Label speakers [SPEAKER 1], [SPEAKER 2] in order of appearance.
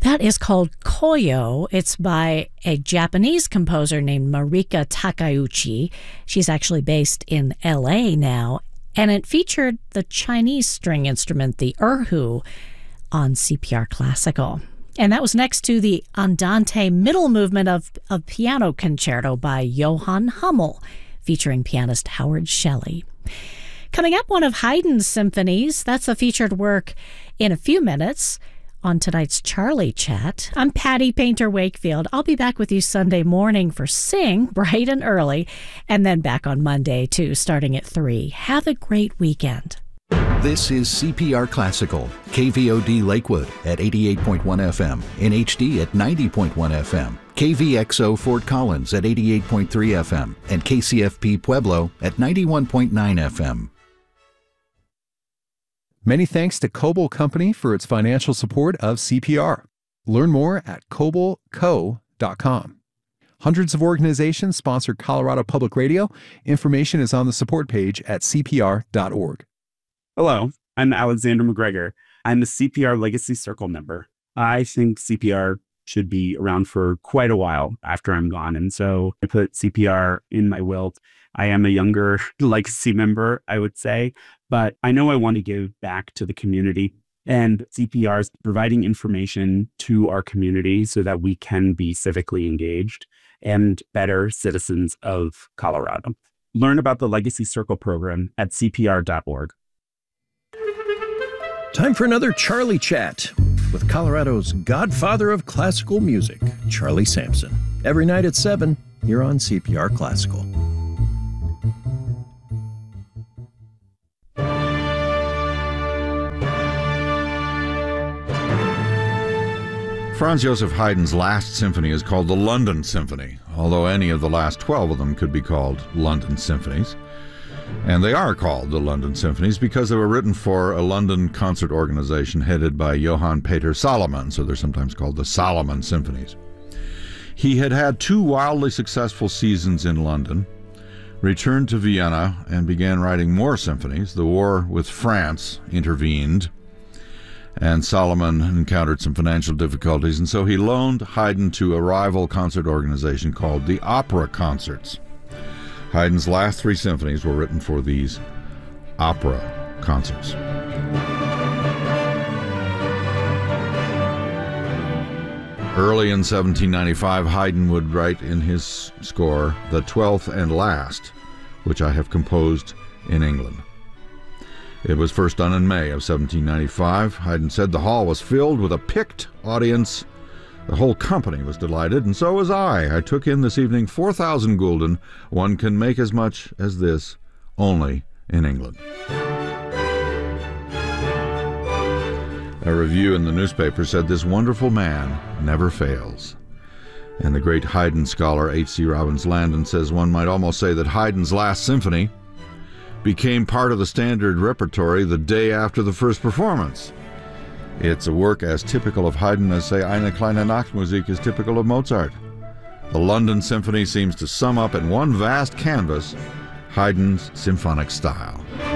[SPEAKER 1] That is called Koyo. It's by a Japanese composer named Marika Takeuchi. She's actually based in LA now, and it featured the Chinese string instrument, the erhu, on CPR Classical. And that was next to the Andante middle movement of a piano concerto by Johann Hummel, featuring pianist Howard Shelley. Coming up, one of Haydn's symphonies. That's a featured work in a few minutes on tonight's Charlie Chat. I'm Patty Painter Wakefield. I'll be back with you Sunday morning for Sing, bright and early, and then back on Monday, too, starting at 3. Have a great weekend.
[SPEAKER 2] This is CPR Classical, KVOD Lakewood at 88.1 FM, NHD at 90.1 FM, KVXO Fort Collins at 88.3 FM, and KCFP Pueblo at 91.9 FM.
[SPEAKER 3] Many thanks to Coble Company for its financial support of CPR. Learn more at cobleco.com. Hundreds of organizations sponsor Colorado Public Radio. Information is on the support page at cpr.org.
[SPEAKER 4] Hello, I'm Alexander McGregor. I'm a CPR Legacy Circle member. I think CPR should be around for quite a while after I'm gone, and so I put CPR in my will. I am a younger legacy member, I would say, but I know I want to give back to the community, and CPR is providing information to our community so that we can be civically engaged and better citizens of Colorado. Learn about the Legacy Circle program at cpr.org.
[SPEAKER 5] Time for another Charlie Chat with Colorado's godfather of classical music, Charlie Sampson. Every night at 7 here on CPR Classical.
[SPEAKER 6] Franz Joseph Haydn's last symphony is called the London Symphony, although any of the last 12 of them could be called London Symphonies. And they are called the London Symphonies because they were written for a London concert organization headed by Johann Peter Salomon, so they're sometimes called the Salomon Symphonies. He had had 2 wildly successful seasons in London, returned to Vienna, and began writing more symphonies. The war with France intervened, and Salomon encountered some financial difficulties, and so he loaned Haydn to a rival concert organization called the Opera Concerts. Haydn's last 3 symphonies were written for these opera concerts. Early in 1795, Haydn would write in his score the 12th and last, which I have composed in England. It was first done in May of 1795. Haydn said the hall was filled with a picked audience. The whole company was delighted, and so was I. I took in this evening 4,000 gulden. One can make as much as this only in England. A review in the newspaper said this wonderful man never fails. And the great Haydn scholar H.C. Robbins Landon says one might almost say that Haydn's last symphony became part of the standard repertory the day after the first performance. It's a work as typical of Haydn as, say, Eine kleine Nachtmusik is typical of Mozart. The London Symphony seems to sum up in one vast canvas Haydn's symphonic style.